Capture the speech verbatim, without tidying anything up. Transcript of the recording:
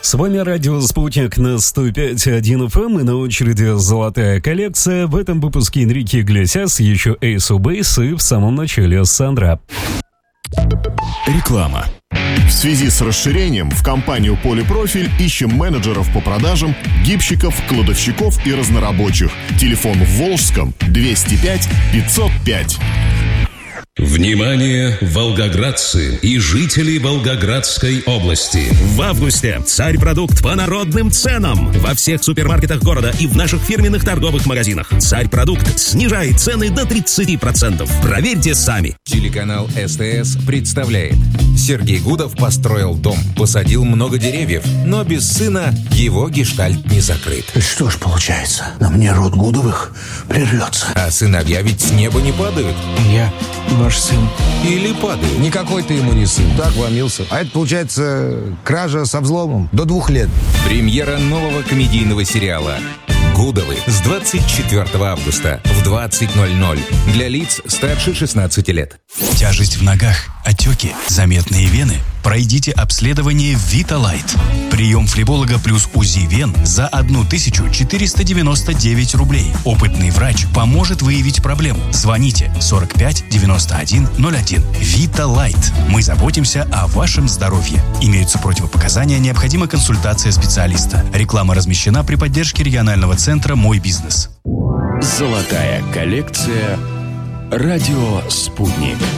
С вами радио «Спутник» на сто пять и один эф эм, и на очереди «Золотая коллекция». В этом выпуске Энрике Иглесиас, еще Ace of Base и в самом начале Сандра. Реклама. В связи с расширением в компанию «Полипрофиль» ищем менеджеров по продажам, гибщиков, кладовщиков и разнорабочих. Телефон в Волжском двести пять пятьсот пять. Внимание, волгоградцы и жители Волгоградской области! В августе «Царь-продукт» по народным ценам во всех супермаркетах города и в наших фирменных торговых магазинах. «Царь-продукт» снижает цены до тридцати процентов. Проверьте сами. Телеканал СТС представляет. Сергей Гудов построил дом, посадил много деревьев, но без сына его гештальт не закрыт. Что ж получается, на мне род Гудовых прервется. А сыновья ведь с неба не падают. Я ваш сын. Или падают. Никакой ты ему не сын. Так вломился. А это, получается, кража со взломом. До двух лет. Премьера нового комедийного сериала «Гудовы» с двадцать четвёртого августа в двадцать ноль ноль для лиц старше шестнадцати лет. Тяжесть в ногах, отеки, заметные вены? Пройдите обследование «Виталайт». Прием флеболога плюс УЗИ вен за тысячу четыреста девяносто девять рублей. Опытный врач поможет выявить проблему. Звоните сорок пять девяносто один ноль один. «Виталайт». Мы заботимся о вашем здоровье. Имеются противопоказания, необходима консультация специалиста. Реклама размещена при поддержке регионального центра «Мой бизнес». Золотая коллекция. Радио «Спутник».